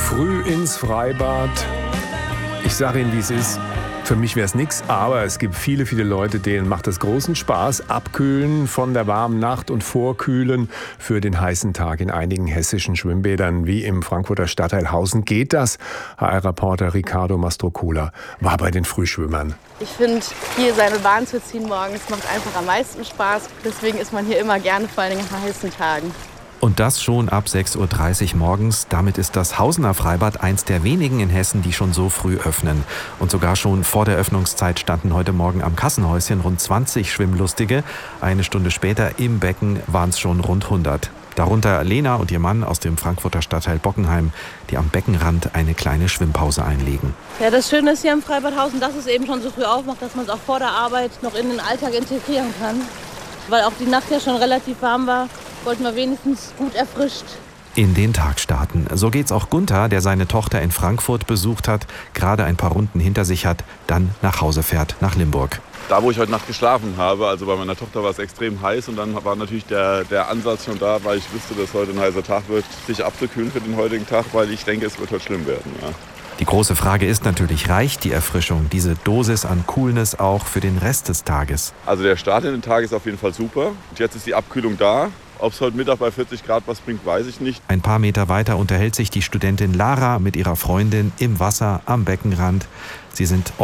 Früh ins Freibad. Ich sage Ihnen, wie es ist. Für mich wäre es nichts, aber es gibt viele, viele Leute, denen macht es großen Spaß. Abkühlen von der warmen Nacht und vorkühlen für den heißen Tag in einigen hessischen Schwimmbädern, wie im Frankfurter Stadtteil Hausen. Geht das? HR-Reporter Ricardo Mastrocola war bei den Frühschwimmern. Ich finde, hier seine Bahn zu ziehen morgens macht einfach am meisten Spaß. Deswegen ist man hier immer gerne, vor allem an heißen Tagen. Und das schon ab 6.30 Uhr morgens. Damit ist das Hausener Freibad eins der wenigen in Hessen, die schon so früh öffnen. Und sogar schon vor der Öffnungszeit standen heute Morgen am Kassenhäuschen rund 20 Schwimmlustige. Eine Stunde später im Becken waren es schon rund 100. Darunter Lena und ihr Mann aus dem Frankfurter Stadtteil Bockenheim, die am Beckenrand eine kleine Schwimmpause einlegen. Ja, das Schöne ist hier im Freibad Hausen, dass es eben schon so früh aufmacht, dass man es auch vor der Arbeit noch in den Alltag integrieren kann. Weil auch die Nacht ja schon relativ warm war, wollten wir wenigstens gut erfrischt in den Tag starten. So geht's auch Gunther, der seine Tochter in Frankfurt besucht hat, gerade ein paar Runden hinter sich hat, dann nach Hause fährt, nach Limburg. Da, wo ich heute Nacht geschlafen habe, also bei meiner Tochter war es extrem heiß und dann war natürlich der Ansatz schon da, weil ich wusste, dass heute ein heißer Tag wird, sich abzukühlen für den heutigen Tag, weil ich denke, es wird heute schlimm werden. Ja. Die große Frage ist natürlich, reicht die Erfrischung, diese Dosis an Coolness auch für den Rest des Tages? Also der Start in den Tag ist auf jeden Fall super. Und jetzt ist die Abkühlung da. Ob es heute Mittag bei 40 Grad was bringt, weiß ich nicht. Ein paar Meter weiter unterhält sich die Studentin Lara mit ihrer Freundin im Wasser am Beckenrand. Sie sind